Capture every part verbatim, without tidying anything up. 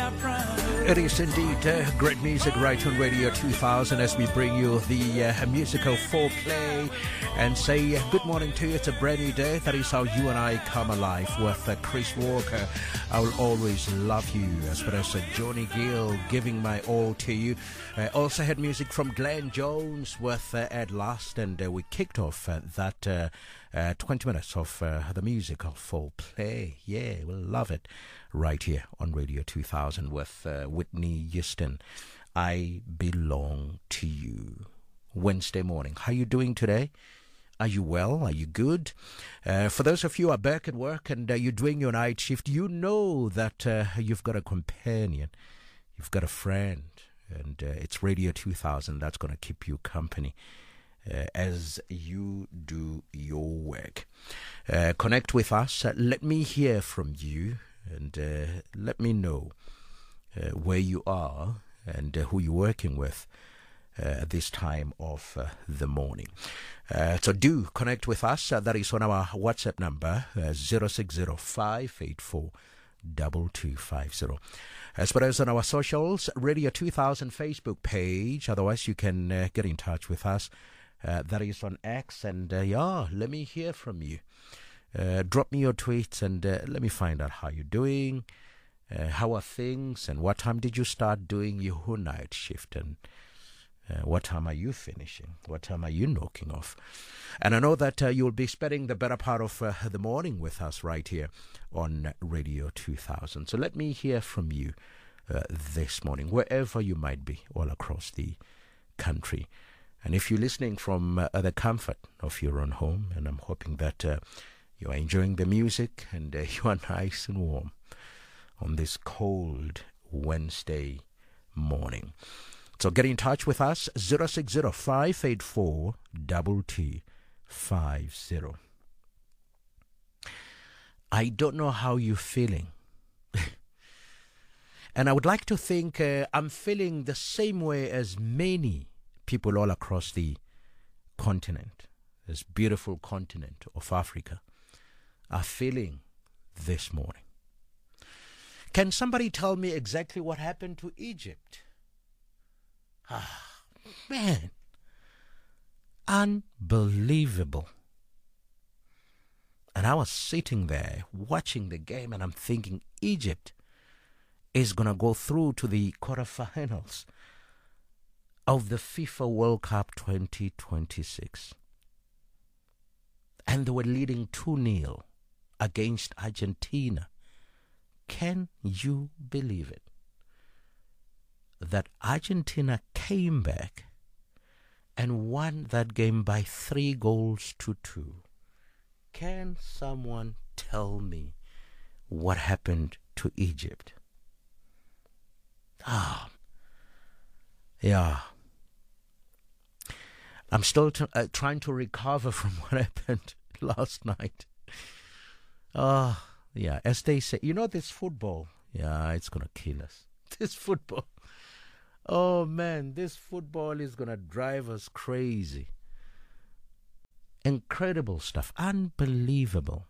It is indeed uh, great music right on Radio two thousand as we bring you the uh, musical foreplay and say uh, good morning to you. It's a brand new day. That is how you and I come alive with uh, Chris Walker. I will always love you, as well as uh, Johnny Gill, giving my all to you. Uh, also had music from Glenn Jones with uh, At Last, and uh, we kicked off uh, that uh, uh, twenty minutes of uh, the musical foreplay. Yeah, we'll love it right here on Radio two thousand with uh, Whitney Houston. I belong to you. Wednesday morning. How are you doing today? Are you well? Are you good? Uh, for those of you who are back at work and uh, you're doing your night shift, you know that uh, you've got a companion. You've got a friend. And uh, it's Radio two thousand that's going to keep you company uh, as you do your work. Uh, connect with us. Uh, let me hear from you. And uh, let me know uh, where you are and uh, who you're working with uh, at this time of uh, the morning. Uh, so do connect with us. Uh, that is on our WhatsApp number, uh, zero six zero five eight four two two five zero. As well as on our socials, Radio two thousand Facebook page. Otherwise, you can uh, get in touch with us. Uh, that is on X. And uh, yeah, let me hear from you. Uh, drop me your tweets and uh, let me find out how you're doing, uh, how are things, and what time did you start doing your night shift, and uh, what time are you finishing, what time are you knocking off. And I know that uh, you'll be spending the better part of uh, the morning with us right here on Radio two thousand. So let me hear from you uh, this morning, wherever you might be, all across the country. And if you're listening from uh, the comfort of your own home, and I'm hoping that uh, you are enjoying the music and uh, you are nice and warm on this cold Wednesday morning. So get in touch with us, zero six zero five eight four two two five zero. I don't know how you're feeling. And I would like to think uh, I'm feeling the same way as many people all across the continent, this beautiful continent of Africa, are feeling this morning. Can somebody tell me exactly what happened to Egypt? Ah, man. Unbelievable. And I was sitting there watching the game and I'm thinking Egypt is going to go through to the quarterfinals of the FIFA World Cup twenty twenty-six. And they were leading two nil against Argentina. Can you believe it? That Argentina came back and won that game by three goals to two. Can someone tell me what happened to Egypt? Ah, yeah. I'm still t- uh, trying to recover from what happened last night. Oh, yeah, as they say, you know, this football, yeah, it's going to kill us. This football, oh man, this football is going to drive us crazy. Incredible stuff, unbelievable.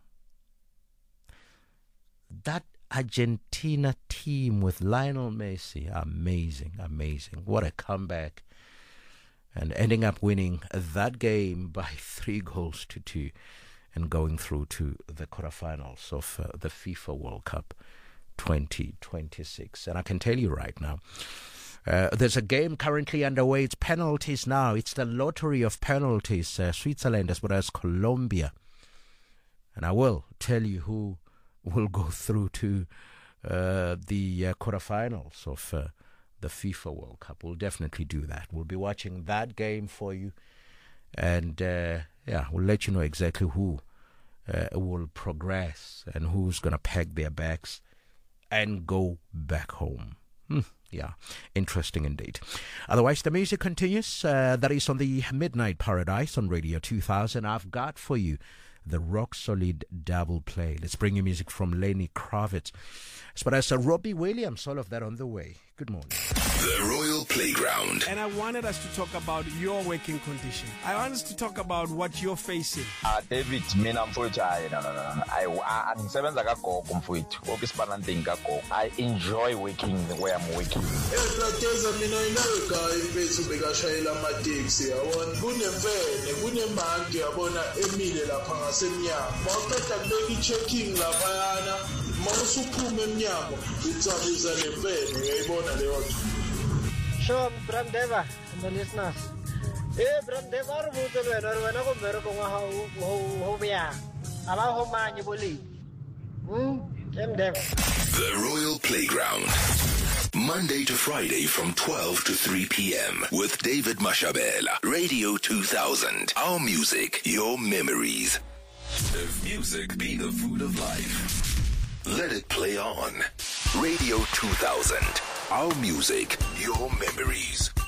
That Argentina team with Lionel Messi, amazing, amazing. What a comeback. And ending up winning that game by three goals to two. And going through to the quarterfinals of uh, the FIFA World Cup twenty twenty-six. And I can tell you right now, uh, there's a game currently underway. It's penalties now. It's the lottery of penalties. Uh, Switzerland as well as Colombia. And I will tell you who will go through to uh, the uh, quarterfinals of uh, the FIFA World Cup. We'll definitely do that. We'll be watching that game for you. And uh, yeah, we'll let you know exactly who uh, will progress and who's going to pack their bags and go back home. Hmm, yeah, interesting indeed. Otherwise, the music continues. Uh, that is on the Midnight Paradise on Radio two thousand. I've got for you the rock solid double play. Let's bring you music from Lenny Kravitz. As well as uh, Robbie Williams, all of that on the way. Good morning. The Royal Playground. And I wanted us to talk about your working condition. I want us to talk about what you're facing. Uh, David, mina mfowethu hayi no no no. I angisebenza kagogo mfowethu. Okisipana ntingi kagogo. I enjoy working where I'm working. Eh brateza mina inaga impethu bekashayela ama taxi yabona. Kunemfene, kunemangi yabona emile lapha ngasemnyango. Mawuqeda kubeka i-checking lapha yana. Mawusuphume emnyango, utsabuza nemfene uyayibona leyo nto. Sure, Brandeva, and the listeners. Hey, Brandeva, or Mutan, or when I go back on how we are. About how man you believe. Hmm? Came there. The Royal Playground. Monday to Friday from twelve to three p.m. with David Mashabela. Radio two thousand. Our music, your memories. If music be the food of life, let it play on. Radio two thousand. Our music, your memories.